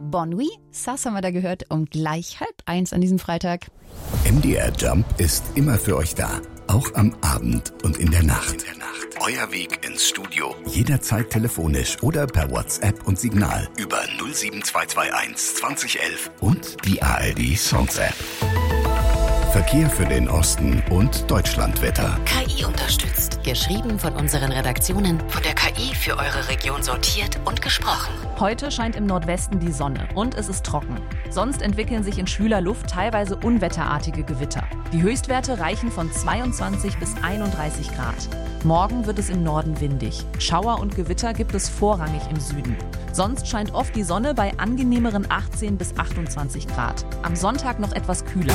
Bon Nuit, das haben wir da gehört, um gleich 12:30 an diesem Freitag. MDR Jump ist immer für euch da, auch am Abend und in der Nacht. Euer Weg ins Studio, jederzeit telefonisch oder per WhatsApp und Signal über 07221 2011 und die ARD Songs App. Verkehr für den Osten und Deutschlandwetter. KI unterstützt. Geschrieben von unseren Redaktionen. Von der KI für eure Region sortiert und gesprochen. Heute scheint im Nordwesten die Sonne und es ist trocken. Sonst entwickeln sich in schwüler Luft teilweise unwetterartige Gewitter. Die Höchstwerte reichen von 22 bis 31 Grad. Morgen wird es im Norden windig. Schauer und Gewitter gibt es vorrangig im Süden. Sonst scheint oft die Sonne bei angenehmeren 18 bis 28 Grad. Am Sonntag noch etwas kühler.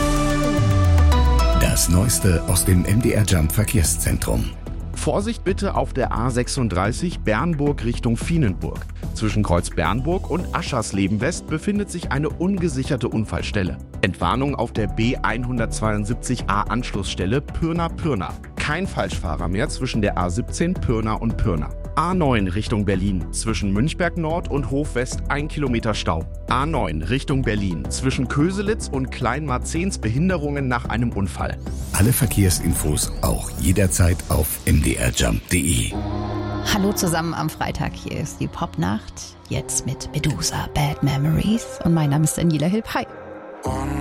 Das Neueste aus dem MDR Jump Verkehrszentrum. Vorsicht bitte auf der A36 Bernburg Richtung Vienenburg. Zwischen Kreuz Bernburg und Aschersleben West befindet sich eine ungesicherte Unfallstelle. Entwarnung auf der B172a Anschlussstelle Pirna-Pirna. Kein Falschfahrer mehr zwischen der A17 Pirna und Pirna. A9 Richtung Berlin, zwischen Münchberg Nord und Hof West 1 Kilometer Stau. A9 Richtung Berlin, zwischen Köselitz und Kleinmarzens Behinderungen nach einem Unfall. Alle Verkehrsinfos auch jederzeit auf mdrjump.de. Hallo zusammen am Freitag, hier ist die Popnacht, jetzt mit Medusa, Bad Memories und mein Name ist Daniela Hilb. Hi.